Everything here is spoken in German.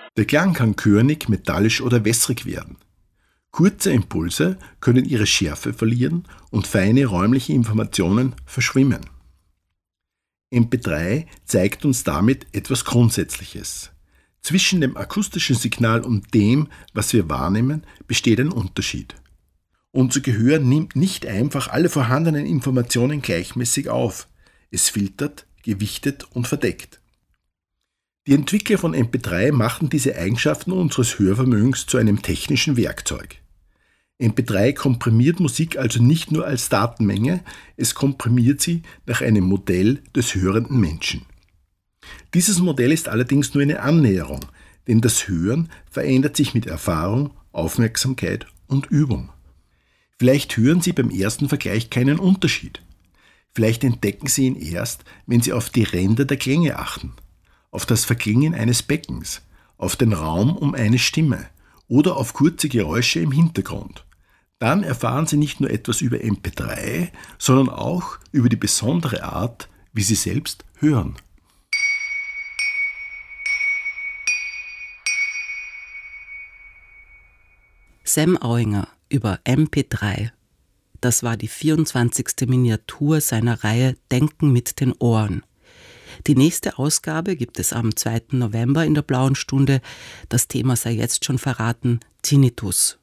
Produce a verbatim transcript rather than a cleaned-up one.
Der Klang kann körnig, metallisch oder wässrig werden. Kurze Impulse können ihre Schärfe verlieren und feine räumliche Informationen verschwimmen. M P drei zeigt uns damit etwas Grundsätzliches. Zwischen dem akustischen Signal und dem, was wir wahrnehmen, besteht ein Unterschied. Unser Gehör nimmt nicht einfach alle vorhandenen Informationen gleichmäßig auf. Es filtert, gewichtet und verdeckt. Die Entwickler von M P drei machten diese Eigenschaften unseres Hörvermögens zu einem technischen Werkzeug. M P drei komprimiert Musik also nicht nur als Datenmenge, es komprimiert sie nach einem Modell des hörenden Menschen. Dieses Modell ist allerdings nur eine Annäherung, denn das Hören verändert sich mit Erfahrung, Aufmerksamkeit und Übung. Vielleicht hören Sie beim ersten Vergleich keinen Unterschied. Vielleicht entdecken Sie ihn erst, wenn Sie auf die Ränder der Klänge achten, auf das Verklingen eines Beckens, auf den Raum um eine Stimme oder auf kurze Geräusche im Hintergrund. Dann erfahren Sie nicht nur etwas über M P drei, sondern auch über die besondere Art, wie Sie selbst hören. Sam Auinger über M P drei. Das war die vierundzwanzigste Miniatur seiner Reihe Denken mit den Ohren. Die nächste Ausgabe gibt es am zweiten November in der Blauen Stunde. Das Thema sei jetzt schon verraten: Tinnitus.